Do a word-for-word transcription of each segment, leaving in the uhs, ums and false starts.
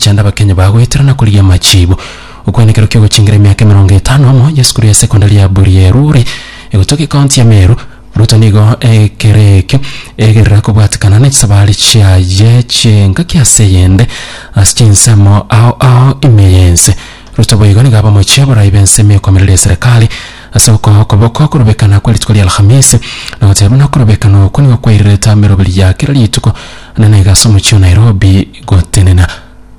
chanda bakenya bagwitirana kulia machibu ukwenekero kyo guchingira miaka mirongo itano moja skuru ya sekondari ya Burieruri egotoke county ya Meru Ruto nigo ekerekyo egerera kubwatikana n'ekisabali kya yeche ngakya seyende asinsemo ao ao imeyense Ruto boyigo ni gaba mochebora ibenseme komerere serikali asoko koboko kurubekana kweli tukoli alhamisi na hoteluna kurubekana kuni kwa ireta merobili ya kila lituko na naiga somo chio Nairobi gotenena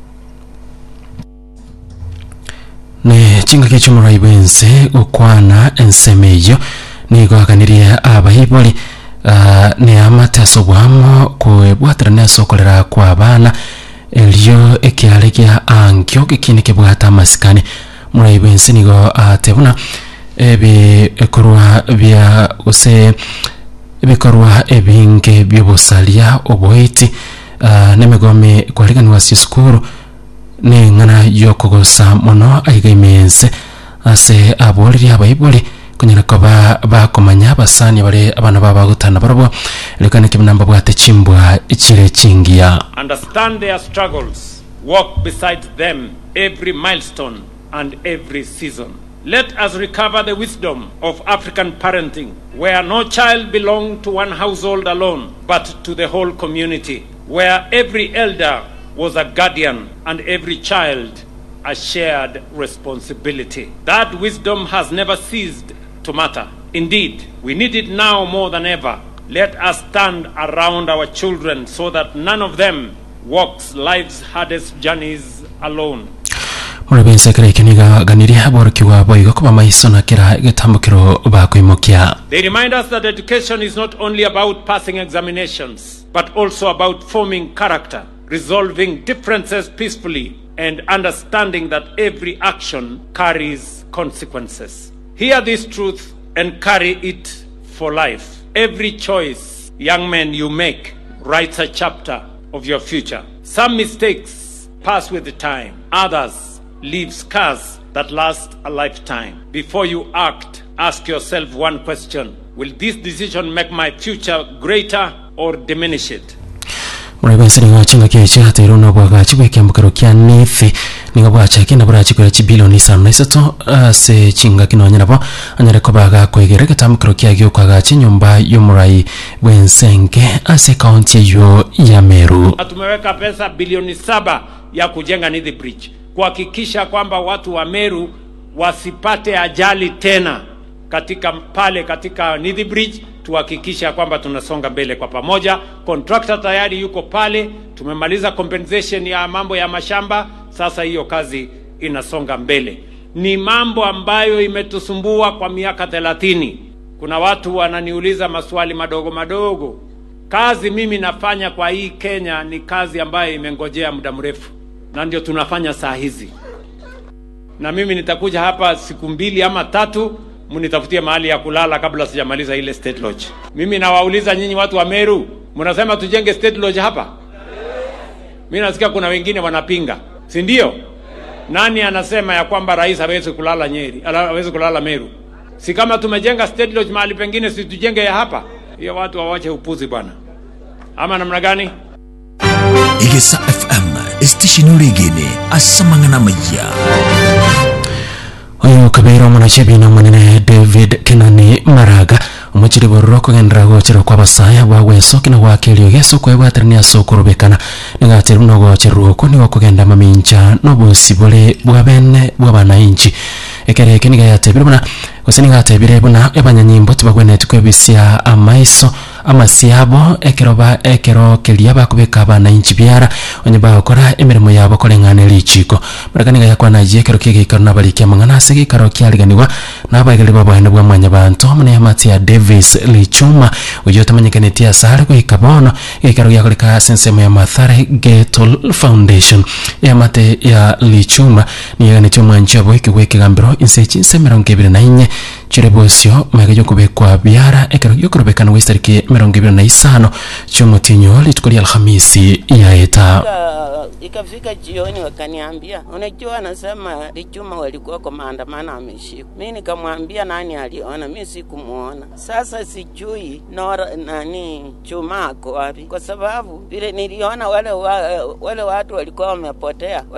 ne chinga kecho muraibense ukwana ensemeyo nigo akaniria abahiboli uh, ne amataso bwamo kwebwatira nesokolera kwa bana elio ekialegia ankyo kikinike bwata masikani muraibense nigo atebuna ebi ekorwa bya ose ebikorwa ebinge byobosalia oboiti uh, nemegome kwaligani wasi skuru ne ngana yokogosa mono aigemense ase aboliri abayiboli kunyera koba bakomanya basani bare abana baba gutana barabo lekane kibinamba bwate chimbwa ichire chingia. Understand their struggles, walk beside them every milestone and every season. Let us recover the wisdom of African parenting, where no child belonged to one household alone, but to the whole community, where every elder was a guardian and every child a shared responsibility. That wisdom has never ceased to matter. Indeed, we need it now more than ever. Let us stand around our children so that none of them walks life's hardest journeys alone. Murabense kare kiniga ganiria borkiwa boyigo kuba maiso na kira getambukiro bakoimokia. They remind us that education is not only about passing examinations, but also about forming character, resolving differences peacefully, and understanding that every action carries consequences. Hear this truth and carry it for life. Every choice, young men, you make writes a chapter of your future. Some mistakes pass with the time. Others leave scars that last a lifetime. Before you act, ask yourself one question. Will this decision make my future greater or diminish it? Murabense ninga chinga keche hatero no bwaga chibwe kyambukiro kya nifi ninga bwacha kina burachi kwa chibilioni sana nisato se chinga kino nyarabo anyare ko baga kwegereka tamukiro kya gyo kwa chinyumba yomurai bwensenge ase county yo ya Meru. Tumeweka pesa bilioni saba ya kujenga Nithi Bridge kuhakikisha kwamba watu wa Meru wasipate ajali tena katika pale katika Nithi Bridge. Tuhakikisha kwamba tunasonga mbele kwa pamoja. Contractor tayari yuko pale, tumemaliza compensation ya mambo ya mashamba, sasa hiyo kazi inasonga mbele. Ni mambo ambayo imetusumbua kwa miaka thelathini. Kuna watu wananiuliza maswali madogo madogo. Kazi mimi nafanya kwa hii Kenya ni kazi ambayo imengojea muda mrefu, na ndio tunafanya saa hizi. Na mimi nitakuja hapa siku mbili ama tatu, munitafutie mahali ya kulala kabla sijamaliza ile state lodge. Mimi nawauliza nyinyi watu wa Meru, mnasema tujenge state lodge hapa? Mimi nasikia kuna wengine wanapinga, si ndio? Nani anasema ya kwamba rais hawezi kulala Nyeri, hawezi kulala Meru? Si kama tumejenga state lodge mahali pengine, si tujenge ya hapa? Hiyo watu wawache upuzi bwana. Ama namna gani? Igesa F M station urigini asamangana maya. Oyo kabiro mwanachebi na mwanene David Kenani Maraga umujiri boroko gendra gochero kwa basaya waweso kina wakeli yeso kwa watrania sokorobekana ningatero no gochero ko ni wakugenda maminja no bosibole bwabene bwabana inchi ekere kiniga yatebire buna kosini gatebire buna ebanyanyimbo tubagwene tukwebisia amaiso amasiabo ekeroba ekero kelia bakubeka abana inchi byara onye bakora emirimo yabo kolengane lichiko barakaniga yakwana yekero kigikaro nabalikia mangana sege karo kyaliganiwa nabagele babane bwa mwanya bantu mune amati ya Davis Lichuma ujo tamanyikane tia sare ko ikabono ikaro yakoleka sensemo ya Mathare Getol Foundation ya mate ya Lichuma ni yani chuma nchabo ikiweke gambiro insechi semeronge bire na inye chirebosio magajo kubekwa byara ekero yokorobeka no wistariki meronge bire na isano chumutinyo litukuli alhamisi ya eta. Ikafika jioni wakaniambia, unajua anasema Lichuma walikuwa kwa maandamano ameshikwa. Mimi nikamwambia nani aliona, mimi sikumuona. Sasa sijui Nora nani Chuma ako wapi, kwa sababu vile niliona wale wa, wale watu walikuwa wamepotea.